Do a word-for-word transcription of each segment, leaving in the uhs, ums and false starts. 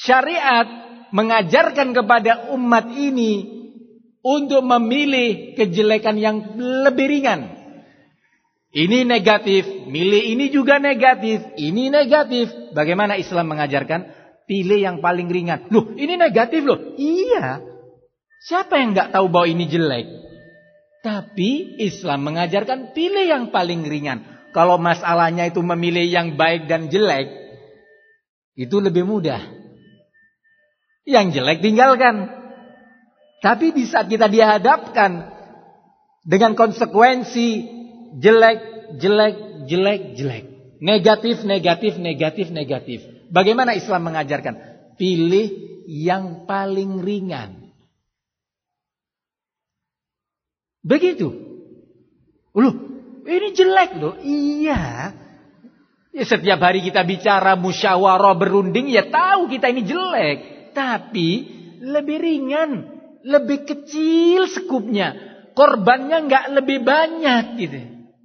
syariat mengajarkan kepada umat ini untuk memilih kejelekan yang lebih ringan. Ini negatif, milih ini juga negatif, ini negatif. Bagaimana Islam mengajarkan? Pilih yang paling ringan. Loh, ini negatif loh. Iya. Siapa yang nggak tahu bahwa ini jelek? Tapi Islam mengajarkan pilih yang paling ringan. Kalau masalahnya itu memilih yang baik dan jelek, itu lebih mudah. Yang jelek tinggalkan. Tapi di saat kita dihadapkan dengan konsekuensi jelek, jelek, jelek, jelek. Negatif, negatif, negatif, negatif. Bagaimana Islam mengajarkan? Pilih yang paling ringan. Begitu. Loh, ini jelek loh. Iya. Ya, setiap hari kita bicara musyawarah berunding, ya tahu kita ini jelek. Tapi lebih ringan. Lebih kecil skupnya. Korbannya nggak lebih banyak gitu.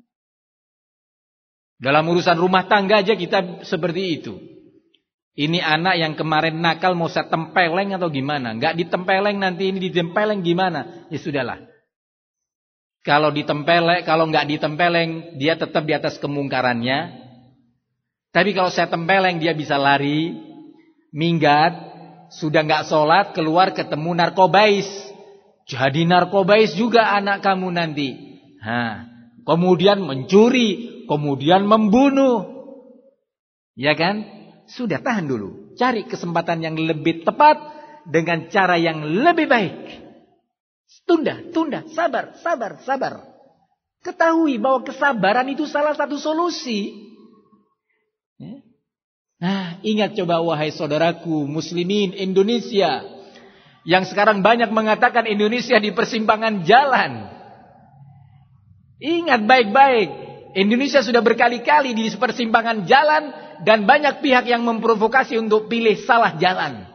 Dalam urusan rumah tangga aja kita seperti itu. Ini anak yang kemarin nakal mau saya tempeleng atau gimana? Nggak ditempeleng nanti ini ditempeleng gimana? Ya sudahlah. Kalau ditempeleng, kalau nggak ditempeleng dia tetap di atas kemungkarannya. Tapi kalau saya tempeleng dia bisa lari, minggat. Sudah nggak sholat, keluar ketemu narkobais. Jadi narkobais juga anak kamu nanti. Nah, kemudian mencuri, kemudian membunuh. Ya kan? Sudah tahan dulu. Cari kesempatan yang lebih tepat dengan cara yang lebih baik. Tunda, tunda, sabar, sabar, sabar. Ketahui bahwa kesabaran itu salah satu solusi. Ya. Nah, ingat coba wahai saudaraku muslimin Indonesia yang sekarang banyak mengatakan Indonesia di persimpangan jalan. Ingat baik-baik, Indonesia sudah berkali-kali di persimpangan jalan dan banyak pihak yang memprovokasi untuk pilih salah jalan.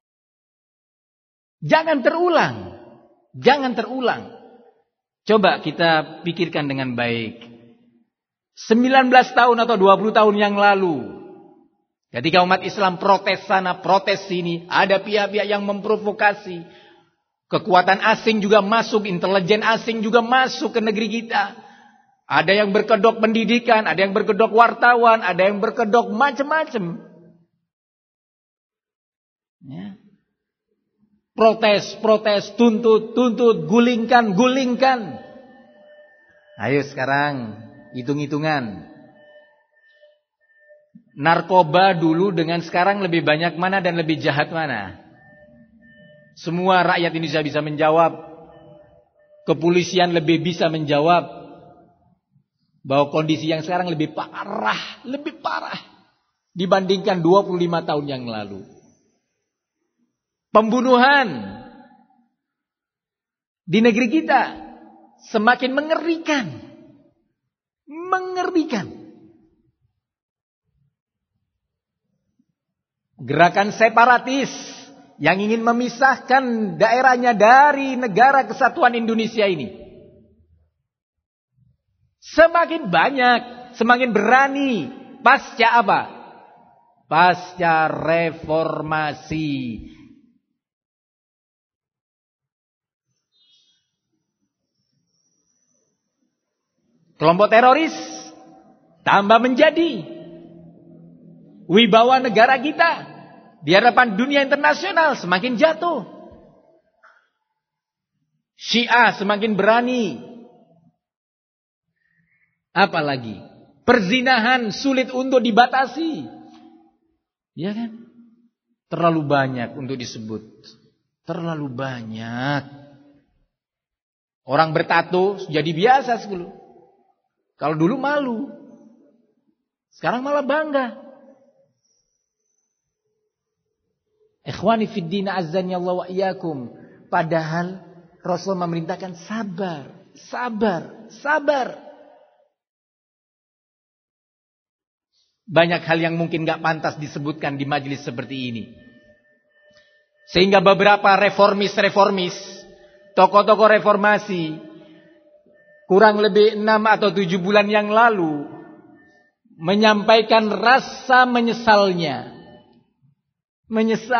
Jangan terulang. Jangan terulang. Coba kita pikirkan dengan baik. sembilan belas tahun atau dua puluh tahun yang lalu, ketika umat Islam protes sana, protes sini, ada pihak-pihak yang memprovokasi. Kekuatan asing juga masuk, intelijen asing juga masuk ke negeri kita. Ada yang berkedok pendidikan, ada yang berkedok wartawan, ada yang berkedok macam-macam. Ya. Protes, protes, tuntut, tuntut, gulingkan, gulingkan. Ayo sekarang, hitung-hitungan. Narkoba dulu dengan sekarang lebih banyak mana dan lebih jahat mana? Semua rakyat Indonesia bisa menjawab. Kepolisian lebih bisa menjawab bahwa kondisi yang sekarang lebih parah, lebih parah dibandingkan dua puluh lima tahun yang lalu. Pembunuhan di negeri kita semakin mengerikan. Mengerikan. Gerakan separatis yang ingin memisahkan daerahnya dari negara kesatuan Indonesia ini semakin banyak, semakin berani. Pasca apa? Pasca reformasi. Kelompok teroris tambah menjadi. Wibawa negara kita di hadapan dunia internasional semakin jatuh. Syiah semakin berani. Apalagi perzinahan sulit untuk dibatasi. Ya kan? Terlalu banyak untuk disebut. Terlalu banyak. Orang bertato jadi biasa dulu. Kalau dulu malu. Sekarang malah bangga. Ikhwani fid din azzani Allah wa iyyakum. Padahal Rasul memerintahkan sabar, sabar, sabar. Banyak hal yang mungkin gak pantas disebutkan di majelis seperti ini. Sehingga beberapa reformis-reformis, tokoh-tokoh reformasi, kurang lebih enam atau tujuh bulan yang lalu, menyampaikan rasa menyesalnya. Menyesal.